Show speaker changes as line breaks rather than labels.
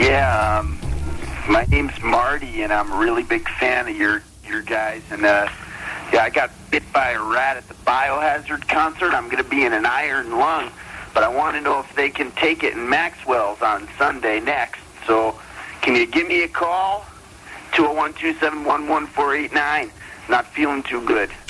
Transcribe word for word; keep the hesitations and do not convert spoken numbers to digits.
Yeah, um, my name's Marty, and I'm a really big fan of your your guys. And uh, yeah, I got bit by a rat at the Biohazard concert. I'm going to be in an iron lung, but I want to know if they can take it in Maxwell's on Sunday next. So can you give me a call? two oh one, two seven one, one four eight nine. Not feeling too good.